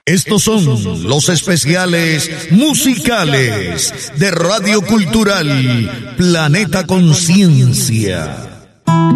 Estos son los especiales musicales de Radio Cultural Planeta Conciencia.